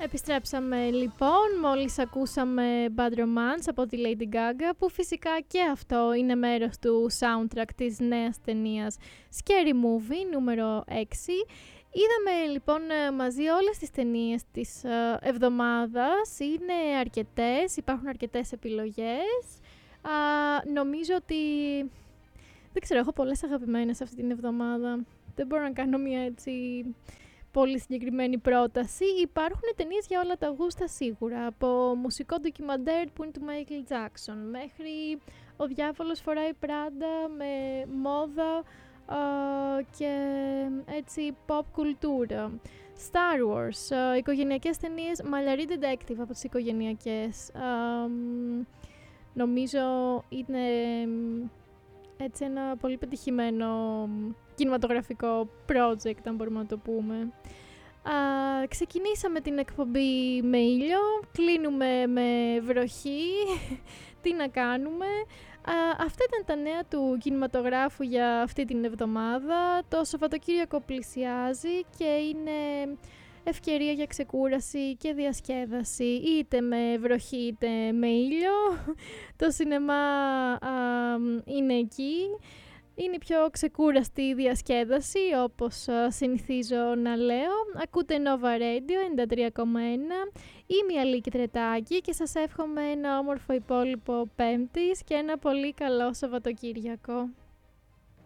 Επιστρέψαμε λοιπόν, μόλις ακούσαμε Bad Romance από τη Lady Gaga, που φυσικά και αυτό είναι μέρος του soundtrack της νέας ταινίας Scary Movie νούμερο 6. Είδαμε λοιπόν μαζί όλες τις ταινίες της εβδομάδας, είναι αρκετές, υπάρχουν αρκετές επιλογές. Νομίζω ότι, δεν ξέρω, έχω πολλές αγαπημένες αυτή την εβδομάδα, δεν μπορώ να κάνω μια έτσι πολύ συγκεκριμένη πρόταση. Υπάρχουν ταινίες για όλα τα γούστα σίγουρα, από μουσικό ντοκιμαντέρ που είναι του Michael Jackson μέχρι Ο διάβολος φοράει πράντα με μόδα και έτσι pop κουλτούρα. Star Wars, οικογενειακές ταινίες, Μαλλιαρή Detective από τις οικογενειακές. Νομίζω είναι έτσι ένα πολύ πετυχημένο κινηματογραφικό project, αν μπορούμε να το πούμε. Ξεκινήσαμε την εκπομπή με ήλιο, κλείνουμε με βροχή, τι να κάνουμε. Αυτά ήταν τα νέα του κινηματογράφου για αυτή την εβδομάδα. Το Σαββατοκύριακο πλησιάζει και είναι ευκαιρία για ξεκούραση και διασκέδαση, είτε με βροχή είτε με ήλιο. Το σινεμά είναι εκεί. Είναι η πιο ξεκούραστη διασκέδαση, όπως συνηθίζω να λέω. Ακούτε Nova Radio 93,1. Είμαι η Αλίκη Τρετάκη και σας εύχομαι ένα όμορφο υπόλοιπο Πέμπτης και ένα πολύ καλό Σαββατοκύριακο.